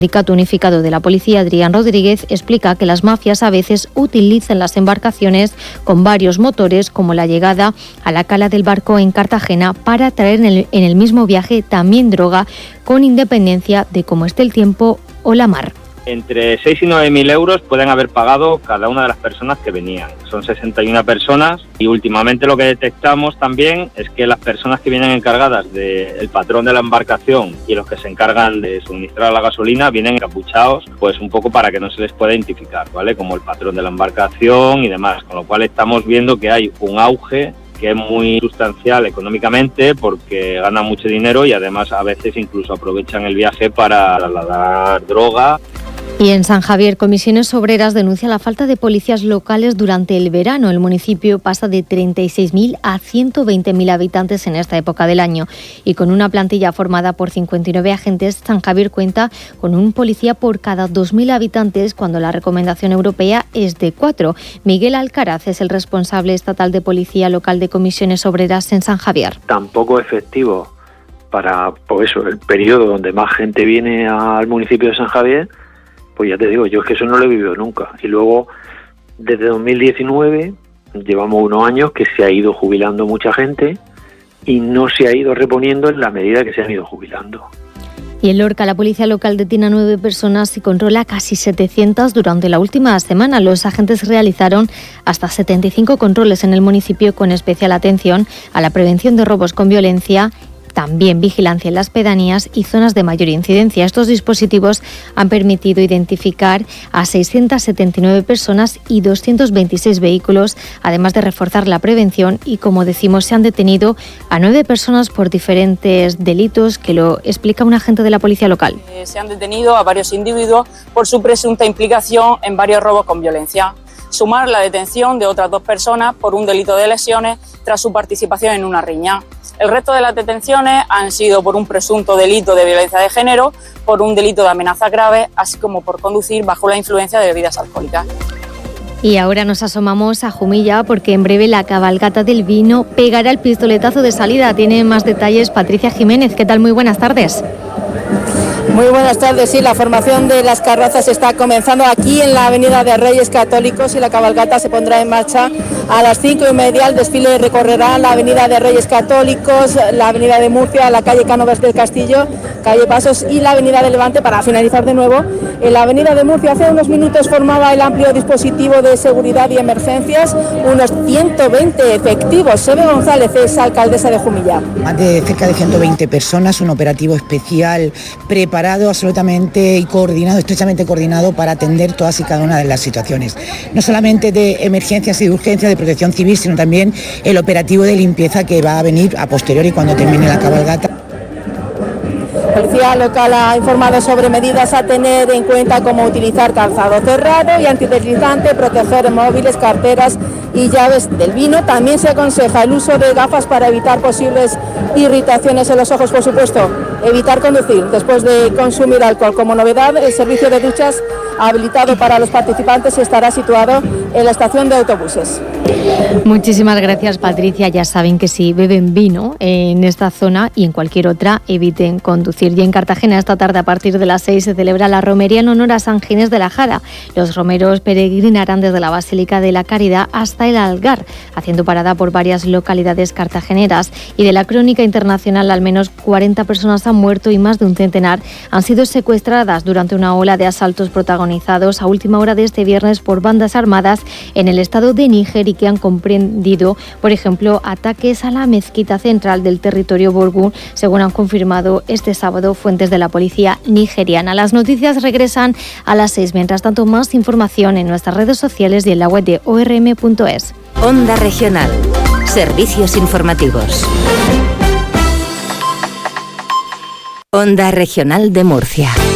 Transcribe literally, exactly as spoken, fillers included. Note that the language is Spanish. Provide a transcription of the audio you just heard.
El sindicato unificado de la policía, Adrián Rodríguez, explica que las mafias a veces utilizan las embarcaciones con varios motores, como la llegada a la cala del barco en Cartagena, para traer en el, en el mismo viaje también droga, con independencia de cómo esté el tiempo o la mar. Entre seis y nueve mil euros pueden haber pagado cada una de las personas que venían. Son sesenta y una personas y últimamente lo que detectamos también es que las personas que vienen encargadas del patrón de la embarcación y los que se encargan de suministrar la gasolina vienen encapuchados, pues un poco para que no se les pueda identificar, ¿vale? Como el patrón de la embarcación y demás, con lo cual estamos viendo que hay un auge que es muy sustancial económicamente porque ganan mucho dinero y además a veces incluso aprovechan el viaje para trasladar droga. Y en San Javier, Comisiones Obreras denuncia la falta de policías locales durante el verano. El municipio pasa de treinta y seis mil a ciento veinte mil habitantes en esta época del año. Y con una plantilla formada por cincuenta y nueve agentes, San Javier cuenta con un policía por cada dos mil habitantes, cuando la recomendación europea es de cuatro. Miguel Alcaraz es el responsable estatal de Policía Local de Comisiones Obreras en San Javier. Tampoco efectivo para, por eso, el periodo donde más gente viene al municipio de San Javier. Pues ya te digo, yo es que eso no lo he vivido nunca. Y luego, desde dos mil diecinueve, llevamos unos años que se ha ido jubilando mucha gente y no se ha ido reponiendo en la medida que se han ido jubilando. Y en Lorca, la policía local detiene a nueve personas y controla casi setecientas durante la última semana. Los agentes realizaron hasta setenta y cinco controles en el municipio, con especial atención a la prevención de robos con violencia, también vigilancia en las pedanías y zonas de mayor incidencia. Estos dispositivos han permitido identificar a seiscientas setenta y nueve personas y doscientos veintiséis vehículos, además de reforzar la prevención, y, como decimos, se han detenido a nueve personas por diferentes delitos, que lo explica un agente de la policía local. Eh, se han detenido a varios individuos por su presunta implicación en varios robos con violencia. Sumar la detención de otras dos personas por un delito de lesiones tras su participación en una riña. El resto de las detenciones han sido por un presunto delito de violencia de género, por un delito de amenaza grave, así como por conducir bajo la influencia de bebidas alcohólicas. Y ahora nos asomamos a Jumilla, porque en breve la cabalgata del vino pegará el pistoletazo de salida. Tiene más detalles Patricia Jiménez. ¿Qué tal? Muy buenas tardes. Muy buenas tardes. Sí, la formación de las carrozas está comenzando aquí en la Avenida de Reyes Católicos y la cabalgata se pondrá en marcha a las cinco y media. El desfile recorrerá la Avenida de Reyes Católicos, la Avenida de Murcia, la calle Cánovas del Castillo, calle Pasos y la Avenida de Levante, para finalizar de nuevo en la Avenida de Murcia. Hace unos minutos formaba el amplio dispositivo de seguridad y emergencias, unos ciento veinte efectivos. Sebe González es alcaldesa de Jumilla. Más de cerca de ciento veinte personas, un operativo especial preparado absolutamente y coordinado, estrechamente coordinado, para atender todas y cada una de las situaciones, no solamente de emergencias y de urgencias de protección civil, sino también el operativo de limpieza que va a venir a posteriori cuando termine la cabalgata. La policía local ha informado sobre medidas a tener en cuenta, como utilizar calzado cerrado y antideslizante, proteger móviles, carteras y llaves del vino. También se aconseja el uso de gafas para evitar posibles irritaciones en los ojos. Por supuesto, evitar conducir después de consumir alcohol. Como novedad, el servicio de duchas habilitado para los participantes estará situado en la estación de autobuses. Muchísimas gracias, Patricia. Ya saben que si beben vino en esta zona y en cualquier otra, eviten conducir. Y en Cartagena, esta tarde a partir de las seis se celebra la romería en honor a San Ginés de la Jara. Los romeros peregrinarán desde la Basílica de la Caridad hasta el Algar, haciendo parada por varias localidades cartageneras. Y de la crónica internacional, al menos cuarenta personas han muerto y más de un centenar han sido secuestradas durante una ola de asaltos protagonizados a última hora de este viernes por bandas armadas en el estado de Níger, y que han comprendido, por ejemplo, ataques a la mezquita central del territorio Borgu, según han confirmado este sábado fuentes de la policía nigeriana. Las noticias regresan a las seis. Mientras tanto, más información en nuestras redes sociales y en la web de o r m punto es. Onda Regional. Servicios informativos. Onda Regional de Murcia.